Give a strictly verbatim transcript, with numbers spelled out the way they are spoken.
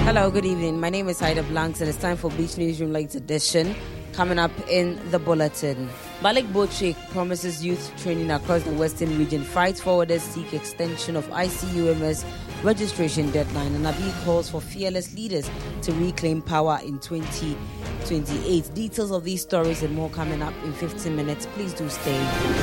Hello, good evening. My name is Haida Blanks and it's time for Beach Newsroom Late Edition. Coming up in the bulletin, Malik Bochik promises youth training across the Western region. Fight forwarders seek extension of I C U M S registration deadline, and Abiy calls for fearless leaders to reclaim power in twenty twenty-eight. Details of these stories and more coming up in fifteen minutes. Please do stay.